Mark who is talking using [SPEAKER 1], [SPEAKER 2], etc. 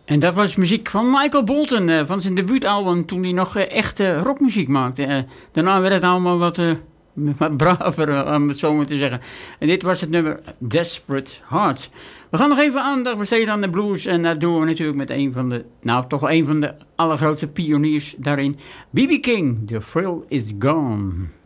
[SPEAKER 1] En dat was muziek van Michael Bolton, van zijn debuutalbum toen hij nog echte rockmuziek maakte. Daarna werd het allemaal wat braver, om het zo maar te zeggen. En dit was het nummer Desperate Hearts. We gaan nog even aandacht besteden aan de blues. En dat doen we natuurlijk met toch wel een van de allergrootste pioniers daarin. B.B. King, The Thrill Is Gone.